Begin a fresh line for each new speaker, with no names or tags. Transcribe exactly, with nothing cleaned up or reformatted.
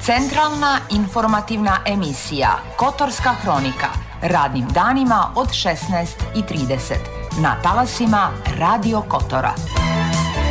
Centralna informativna emisija Kotorska hronika radnim danima od šesnaest i trideset na talasima Radio Kotora.